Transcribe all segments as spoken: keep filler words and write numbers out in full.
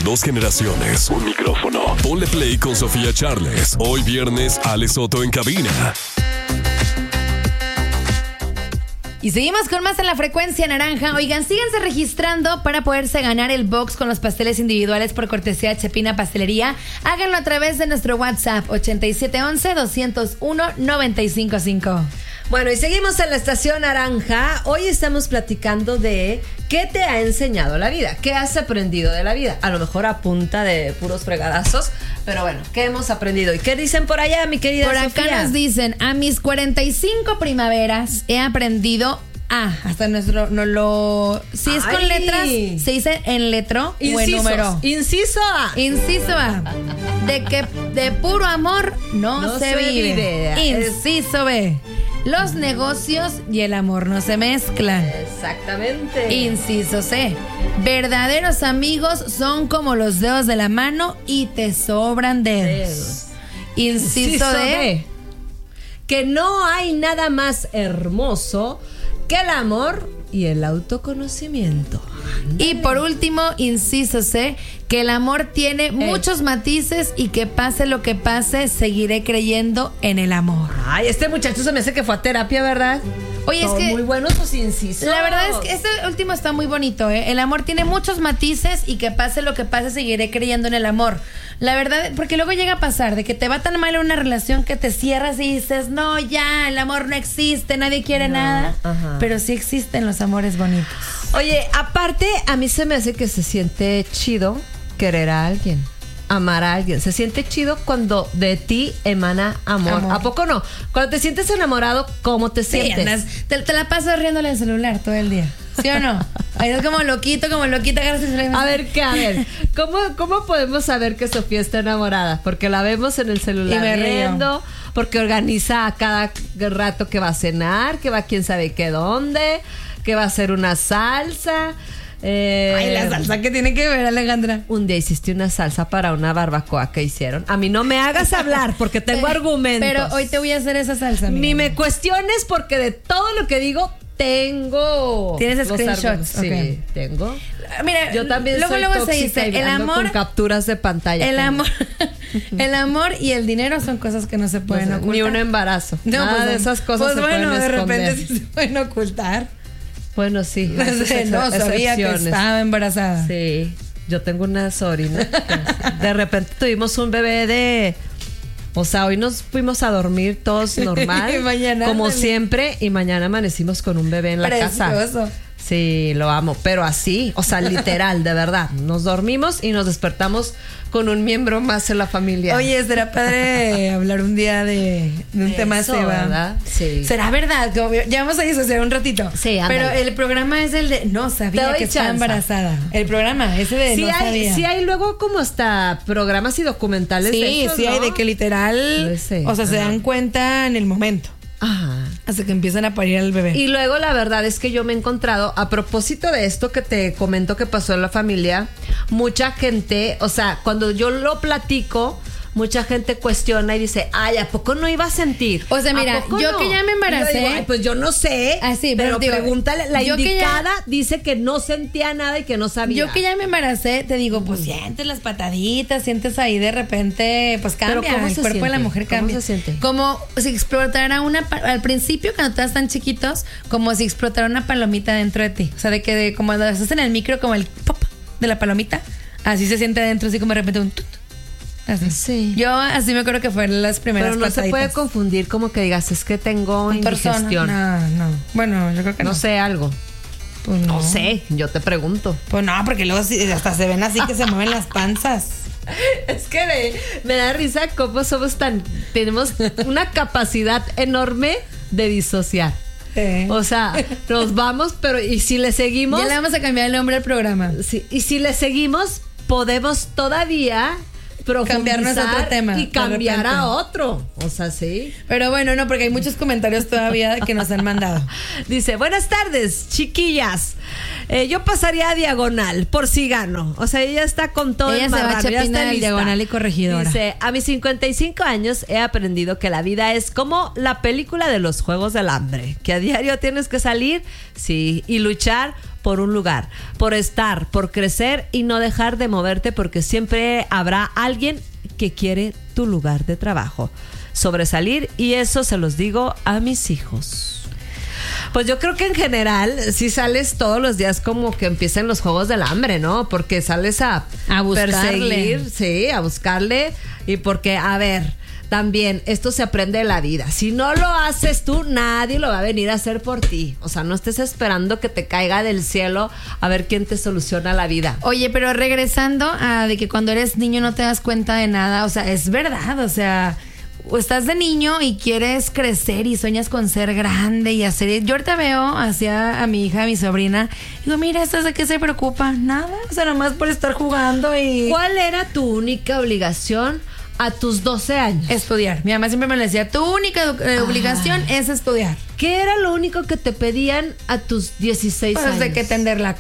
dos generaciones, un micrófono. Ponle play con Sofía Charles. Hoy viernes, Ale Soto en cabina. Y seguimos con más en la frecuencia naranja. Oigan, síganse registrando para poderse ganar el box con los pasteles individuales por cortesía de Chepina Pastelería. Háganlo a través de nuestro WhatsApp ochenta y siete once, doscientos uno, noventa y cinco cinco. Bueno, y seguimos en la estación naranja. Hoy estamos platicando de qué te ha enseñado la vida, qué has aprendido de la vida. A lo mejor a punta de puros fregadazos, pero bueno, ¿qué hemos aprendido? ¿Y qué dicen por allá, mi querida Por Sofía? acá nos dicen, a mis cuarenta y cinco primaveras he aprendido a, hasta nuestro, no lo... Si es con Ay. letras, se dice en letro o en número. Inciso A. Inciso A, de que de puro amor no, No se, se vive. vive. Inciso B, los negocios y el amor no se mezclan. Exactamente. Inciso C, verdaderos amigos son como los dedos de la mano y te sobran dedos. Dedos. Inciso, Inciso D, D, que no hay nada más hermoso que el amor y el autoconocimiento. y por último, inciso C, que el amor tiene muchos matices y que pase lo que pase, seguiré creyendo en el amor. Ay, este muchacho se me hace que fue a terapia, ¿verdad? Oye, es Son que muy buenos sus incisos. la verdad es que este último está muy bonito, ¿eh? El amor tiene muchos matices y que pase lo que pase, seguiré creyendo en el amor. La verdad, porque luego llega a pasar de que te va tan mal en una relación que te cierras y dices, no, ya, el amor no existe, nadie quiere No, nada. ajá. Pero sí existen los amores bonitos. Oye, aparte, a mí se me hace que se siente chido querer a alguien, amar a alguien. Se siente chido cuando de ti emana amor. Amor. ¿A poco no? Cuando te sientes enamorado, ¿cómo te Sí, sientes? andas- te, te la pasas riéndole al celular todo el día. ¿Sí o no? Ahí es como loquito, como loquita, agarras el celular. A ver, ¿qué? A ver, ¿cómo, ¿cómo podemos saber que Sofía está enamorada? Porque la vemos en el celular Y me río. riendo, porque organiza a cada rato que va a cenar, que va quién sabe qué dónde, que va a hacer una salsa. Eh, Ay, la salsa que tiene que ver, Alejandra. Un día hiciste una salsa para una barbacoa que hicieron. A mí no me hagas hablar porque tengo argumentos. Pero hoy te voy a hacer esa salsa, amiga. Ni me cuestiones porque de todo lo que digo tengo. ¿Tienes los screenshots? argumentos. Sí, Ok. tengo. Mira, Yo también luego, soy luego se tóxica dice, y el ando amor, con capturas de pantalla. el Tengo. amor, el amor y el dinero son cosas que no se pueden No sé, ocultar. ni un embarazo. No, Nada pues, de esas cosas pues se bueno, pueden de esconder. repente sí se pueden ocultar. Bueno, sí. No, esas sé, no ex- sabía que excepciones. estaba embarazada. Sí, yo tengo una sobrina. De repente tuvimos un bebé de... O sea, hoy nos fuimos a dormir todos normal, Y mañana, como ándale. siempre, y mañana amanecimos con un bebé en la casa. Precioso. Sí, lo amo, pero así, o sea, literal, de verdad. Nos dormimos y nos despertamos con un miembro más en la familia. Oye, será padre hablar un día de, de un tema Eso, así, ¿va? ¿verdad? Sí. ¿Será verdad? Como ya vamos a disociar un ratito. Sí, ándale. Pero el programa es el de no Te sabía doy que estaba chance. embarazada. El programa, ese de Sí no hay, sabía. sí hay luego como hasta programas y documentales de Sí, esos, sí hay ¿no? de que literal, Pues sí, o sea, se ajá. dan cuenta en el momento, Ajá. hasta que empiezan a parir al bebé. Y luego la verdad es que yo me he encontrado, a propósito de esto que te comento que pasó en la familia, mucha gente, o sea, cuando yo lo platico, mucha gente cuestiona y dice, ay, ¿a poco no iba a sentir? O sea, ¿A mira, poco yo no?" que ya me embaracé- Y yo digo, "Ay, pues yo no sé, Ah, sí, pero pero digo, pregúntale, la yo que ya- indicada dice que no sentía nada y que no sabía. Yo que ya me embaracé, te digo, pues sientes las pataditas, sientes ahí de repente, pues Pero cambia, ¿cómo el se cuerpo de la siente? mujer ¿Cómo cambia. se siente? Como si explotara una, pa- al principio cuando todas están chiquitos, como si explotara una palomita dentro de ti. O sea, de que de, como lo haces en el micro, como el pop de la palomita, así se siente adentro, así como de repente un tut. Así. Sí. Yo así me acuerdo que fueron las primeras Pero no se puede pataditas. confundir como que digas, es que tengo Con persona. indigestión. No, no. Bueno, yo creo que no. No sé, algo. Pues No sé, yo te pregunto. Pues no, porque luego sí, hasta se ven así que se mueven las panzas. Es que me, me da risa cómo somos tan... Tenemos una capacidad enorme de disociar. Sí. O sea, nos vamos, pero y si le seguimos... Ya le vamos a cambiar el nombre al programa. sí, y si le seguimos, podemos todavía Cambiarnos a profundizar otro tema, y de cambiar repente. a otro. O sea, sí. Pero bueno, no, porque hay muchos comentarios todavía que nos han mandado. Dice, buenas tardes, chiquillas. Eh, yo pasaría a diagonal por si gano. O sea, ella está con todo Ella el se va marrano, ya Chepina está del lista. Diagonal y Corregidora. Dice, a mis cincuenta y cinco años he aprendido que la vida es como la película de los Juegos del Hambre, que a diario tienes que salir, sí, y luchar por un lugar, por estar, por crecer y no dejar de moverte, porque siempre habrá alguien que quiere tu lugar de trabajo. Sobresalir, y eso se los digo a mis hijos. Pues yo creo que en general sí sales todos los días como que empiecen los juegos del hambre, ¿no? Porque sales a, a buscarle. Perseguir, sí, a buscarle. Y porque, a ver, también esto se aprende de la vida. Si no lo haces tú, nadie lo va a venir a hacer por ti. O sea, no estés esperando que te caiga del cielo a ver quién te soluciona la vida. Oye, pero regresando a de que cuando eres niño no te das cuenta de nada, o sea, es verdad, o sea, o estás de niño y quieres crecer y sueñas con ser grande y hacer... Yo ahorita veo hacia a mi hija, a mi sobrina, y digo, mira, ¿estás de qué se preocupa? Nada, o sea, nomás por estar jugando y... ¿Cuál era tu única obligación a tus doce años? Estudiar. Mi mamá siempre me decía, tu única eh, obligación ah. es estudiar. ¿Qué era lo único que te pedían a tus dieciséis pues años? De que tender la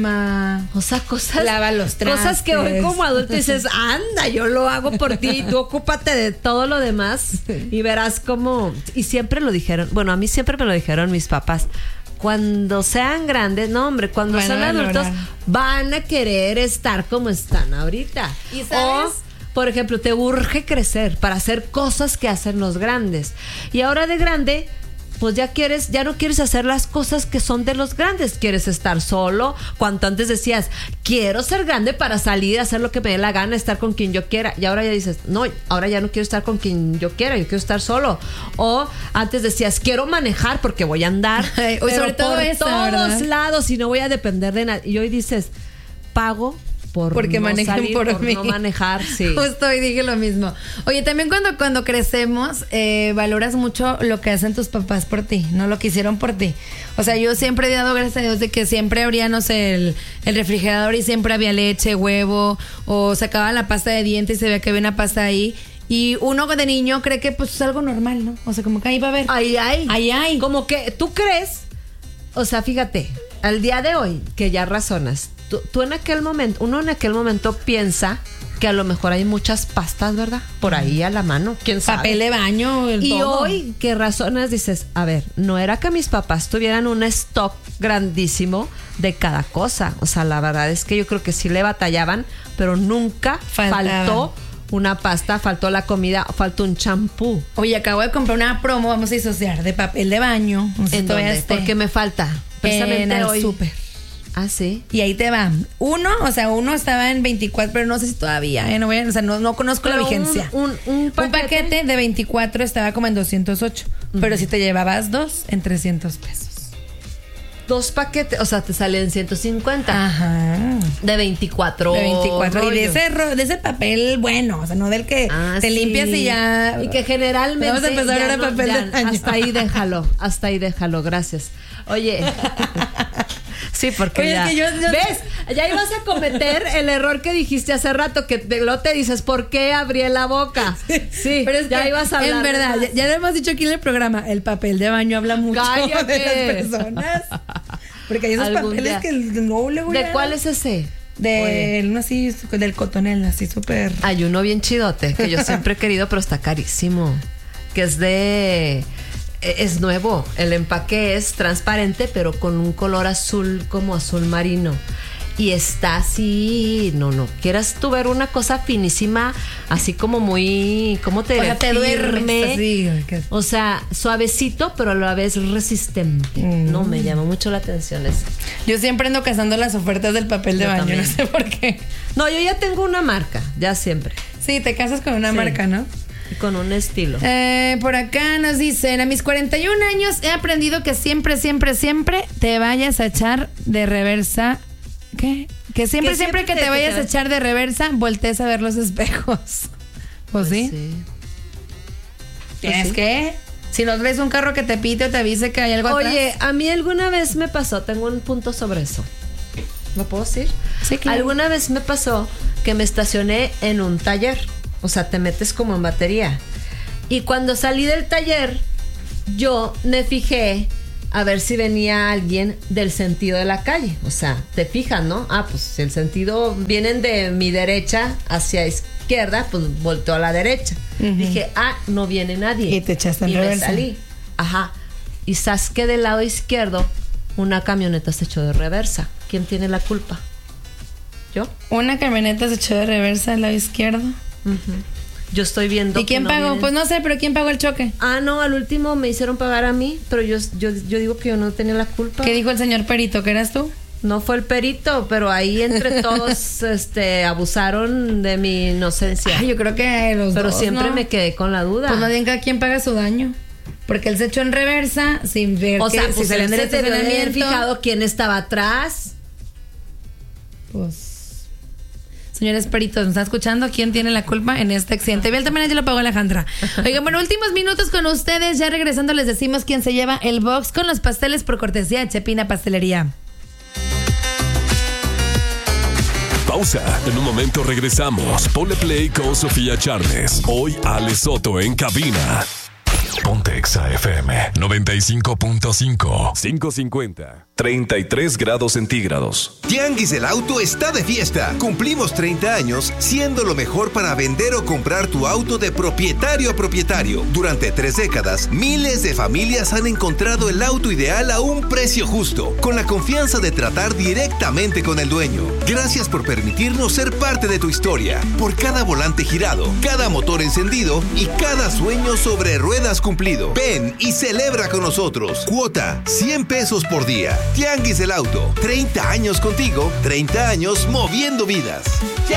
cama. O sea, cosas... Lava los trastes. Cosas que hoy como adulto dices, anda, yo lo hago por ti, tú ocúpate de todo lo demás y verás cómo... Y siempre lo dijeron, bueno, a mí siempre me lo dijeron mis papás. Cuando sean grandes, no hombre, cuando bueno, sean adultos van a querer estar como están ahorita. ¿Y sabes? O, por ejemplo, te urge crecer para hacer cosas que hacen los grandes. Y ahora de grande, pues ya quieres, ya no quieres hacer las cosas que son de los grandes. Quieres estar solo. Cuanto antes decías, quiero ser grande para salir, hacer lo que me dé la gana, estar con quien yo quiera. Y ahora ya dices, no, ahora ya no quiero estar con quien yo quiera, yo quiero estar solo. O antes decías, quiero manejar porque voy a andar Ay, pero sobre todo por eso, todos ¿verdad? lados y no voy a depender de nadie. Y hoy dices, pago por porque no manejen salir, por, por mí. no manejar, sí. Justo hoy dije lo mismo. Oye, también cuando, cuando crecemos, eh, valoras mucho lo que hacen tus papás por ti, no lo que hicieron por ti. O sea, yo siempre he dado gracias a Dios de que siempre abría, no sé, el, el refrigerador y siempre había leche, huevo, o sacaba la pasta de dientes y se veía que había una pasta ahí. Y uno de niño cree que pues es algo normal, ¿no? O sea, como que ahí va a haber. Ahí hay. Ahí hay. Como que tú crees, o sea, fíjate, al día de hoy, que ya razonas, tú, tú en aquel momento, uno en aquel momento piensa que a lo mejor hay muchas pastas, ¿verdad? Por ahí a la mano, quién sabe. Papel de baño, el Y todo. hoy que razonas dices, a ver, no era que mis papás tuvieran un stock grandísimo de cada cosa. O sea, la verdad es que yo creo que sí le batallaban, pero nunca Faltaba. faltó una pasta, faltó la comida, faltó un champú. Oye, acabo de comprar una promo, vamos a disociar, de papel de baño. No sé si ¿En todavía dónde? esté. ¿Por qué me falta? Precisamente en el hoy. súper. Ah, sí. Y ahí te va. Uno, o sea, uno estaba en veinticuatro, pero no sé si todavía, ¿eh? No voy a, o sea, no, no conozco Pero la un- vigencia. un- un paquete- Un paquete de veinticuatro estaba como en doscientos ocho. Uh-huh. Pero si te llevabas dos, en trescientos pesos. Dos paquetes, o sea, te salen ciento cincuenta. Ajá. De veinticuatro. De veinticuatro. Y de rollos. ese, ro- de ese papel, bueno, o sea, no del que Ah, te sí. limpias y ya. Y que generalmente. Vamos a empezar ya ahora no- papel ya, de baño. hasta ahí déjalo, hasta ahí déjalo, gracias. Oye. Sí, porque Oye, ya. es que yo- yo- ¿Ves? Ya ibas a cometer el error que dijiste hace rato, que te, lo te dices, ¿por qué abrí la boca? Sí, Pero es ya que, ibas a hablar. en verdad, de ya, ya lo hemos dicho aquí en el programa, el papel de baño habla mucho Cállate. de las personas. Porque hay esos Algún papeles día. que no le voy ¿De a... cuál es ese? De uno así, del cotonel, así súper... Hay uno bien chidote que yo siempre he querido, pero está carísimo. Que es de... Es nuevo. El empaque es transparente, pero con un color azul, como azul marino. Y está así... No, no. Quieras tú ver una cosa finísima, así como muy... ¿Cómo te O diré? sea, te duermes Firme. así. que- O sea, suavecito, pero a la vez resistente. Mm. No, me llamó mucho la atención eso. Yo siempre ando cazando las ofertas del papel de Yo baño, también. no sé por qué. No, yo ya tengo una marca, ya siempre. Sí, te casas con una Sí. marca, ¿no? Y con un estilo. Eh, por acá nos dicen, a mis cuarenta y un años he aprendido que siempre, siempre, siempre te vayas a echar de reversa. ¿Qué? Que siempre, Que siempre siempre que te- te vayas que a te- echar de reversa, voltees a ver los espejos. Pues sí. Tienes sí. que... Si no traes un carro que te pite o te avise que hay algo Oye, atrás. a mí alguna vez me pasó, tengo un punto sobre eso. ¿Lo puedo decir? Sí, claro. Alguna vez me pasó que me estacioné en un taller. O sea, te metes como en batería. Y cuando salí del taller, yo me fijé a ver si venía alguien del sentido de la calle. O sea, te fijas, ¿no? Ah, pues si el sentido vienen de mi derecha hacia izquierda, pues volteo a la derecha. Ujú. Dije, ah, no viene nadie. Y te echaste en Y me reversa. salí. Ajá. Y sabes que del lado izquierdo una camioneta se echó de reversa. ¿Quién tiene la culpa? ¿Yo? Una camioneta se echó de reversa al lado izquierdo. Uh-huh. Yo estoy viendo. ¿Y quién no pagó? vienen. Pues no sé, pero ¿quién pagó el choque? Ah, no, al último me hicieron pagar a mí, pero yo, yo, yo digo que yo no tenía la culpa. ¿Qué dijo el señor perito? ¿Que eras tú? No fue el perito, pero ahí entre todos este, abusaron de mi inocencia. Ay, yo creo que los Pero dos, siempre ¿no? me quedé con la duda. Pues más bien cada quien paga su daño. Porque él se echó en reversa sin ver o que, sea, si pues se él le se debió de haber estacionamiento. fijado quién estaba atrás. Pues... Señores peritos, ¿me están escuchando? ¿Quién tiene la culpa en este accidente? Bien, también ya lo pagó Alejandra. Oigan, bueno, últimos minutos con ustedes. Ya regresando les decimos quién se lleva el box con los pasteles por cortesía de Chepina Pastelería. Pausa. En un momento regresamos. Ponle play con Sofía Charles. Hoy Ale Soto en cabina. Ponte Exa F M noventa y cinco punto cinco. quinientos cincuenta. treinta y tres grados centígrados. Tianguis del Auto está de fiesta. Cumplimos treinta años siendo lo mejor para vender o comprar tu auto de propietario a propietario. Durante tres décadas, miles de familias han encontrado el auto ideal a un precio justo, con la confianza de tratar directamente con el dueño. Gracias por permitirnos ser parte de tu historia. Por cada volante girado, cada motor encendido y cada sueño sobre ruedas cumplido. Ven y celebra con nosotros. Cuota cien pesos por día. Tianguis del Auto. treinta años contigo, treinta años moviendo vidas.